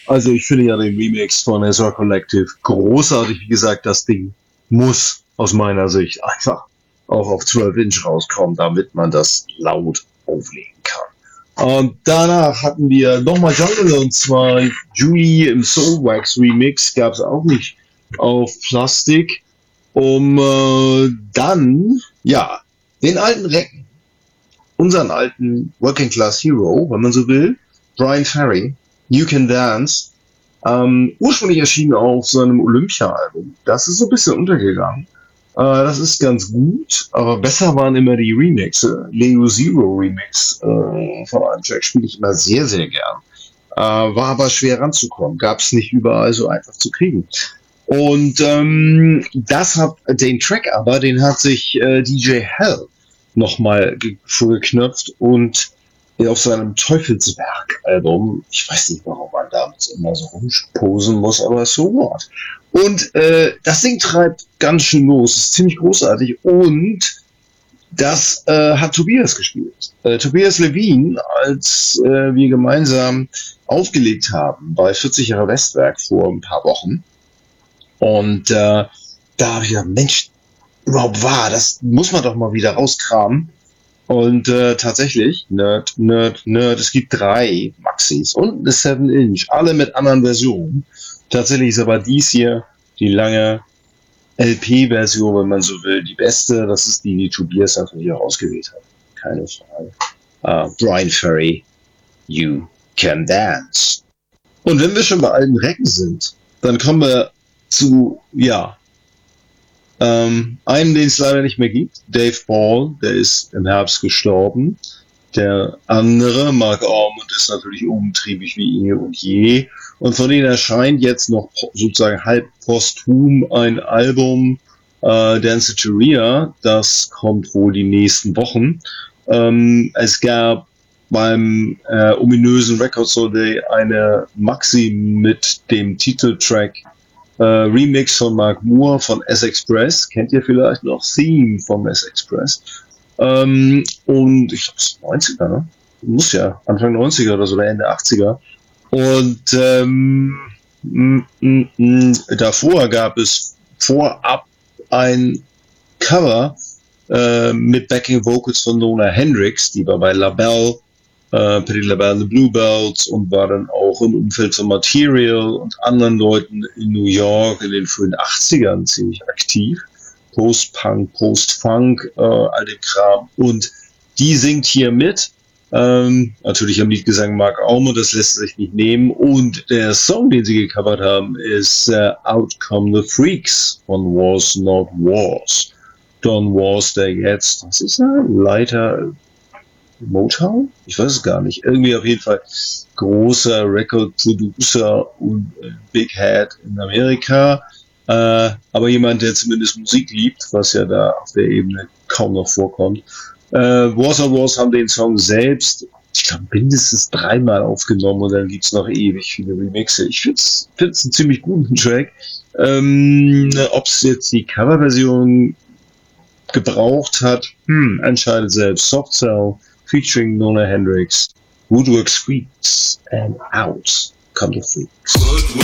Also ich finde ja den Remix von Ezra Collective großartig. Wie gesagt, das Ding muss aus meiner Sicht einfach auch auf 12 Inch rauskommen, damit man das laut auflegen kann. Und danach hatten wir nochmal Jungle, und zwar Julie im Soulwax Remix, gab es auch nicht auf Plastik. Dann, ja, den alten Recken, unseren alten Working Class Hero, wenn man so will, Brian Ferry, You Can Dance, ursprünglich erschienen auf seinem Olympia-Album. Das ist so ein bisschen untergegangen. Das ist ganz gut, aber besser waren immer die Remixe. Leo Zero Remix von einem Track spiele ich immer sehr, sehr gern. War aber schwer ranzukommen. Gab es nicht überall so einfach zu kriegen. Und das hat den Track aber, den hat sich DJ Hell nochmal vorgeknöpft und auf seinem Teufelswerk-Album, ich weiß nicht, warum man damit immer so rumposen muss, aber so what. Und das Ding treibt ganz schön los, ist ziemlich großartig, und das hat Tobias gespielt. Tobias Levin, als wir gemeinsam aufgelegt haben bei 40 Jahre Westwerk vor ein paar Wochen. Und da habe ich gedacht, Mensch, überhaupt wahr, das muss man doch mal wieder rauskramen. Und tatsächlich, Nerd, es gibt 3 Maxis und eine 7-Inch, alle mit anderen Versionen. Tatsächlich ist aber dies hier die lange LP-Version, wenn man so will, die beste. Das ist die Tobias einfach hier ausgewählt hat. Keine Frage. Brian Ferry, You Can Dance. Und wenn wir schon bei alten Recken sind, dann kommen wir zu, ja, einen, den es leider nicht mehr gibt, Dave Ball, der ist im Herbst gestorben. Der andere, Mark Ormond, ist natürlich umtriebig wie eh und je. Und von denen erscheint jetzt noch sozusagen halb posthum ein Album, Danceteria. Das kommt wohl die nächsten Wochen. Es gab beim ominösen Record Store Day eine Maxi mit dem Titeltrack Remix von Mark Moore von S-Express. Kennt ihr vielleicht noch? Theme von S-Express. Und ich glaube, es ist 90er, ne? Muss ja Anfang 90er oder so, oder Ende 80er. Und davor gab es vorab ein Cover mit Backing Vocals von Nona Hendrix, die war bei LaBelle, Petit LaBelle The Bluebells, und war dann auch im Umfeld von Material und anderen Leuten in New York in den frühen 80ern ziemlich aktiv. Post-Punk, Post-Funk, all dem Kram. Und die singt hier mit. Natürlich am Liedgesang Mark Ormond, das lässt sich nicht nehmen. Und der Song, den sie gecovert haben, ist Out Come the Freaks von Was Not Was. Don Was, der jetzt, was ist er? Leiter Motown? Ich weiß es gar nicht. Irgendwie auf jeden Fall großer Record-Producer und Big Head in Amerika. Aber jemand, der zumindest Musik liebt, was ja da auf der Ebene kaum noch vorkommt. Wars on Wars haben den Song selbst, ich glaube, mindestens 3-mal aufgenommen, und dann gibt's noch ewig viele Remixe. Ich find's einen ziemlich guten Track. Ob's jetzt die Coverversion gebraucht hat, entscheidet selbst. Soft Cell featuring Nona Hendrix, Woodwork Sweets, and Out Come the Freaks.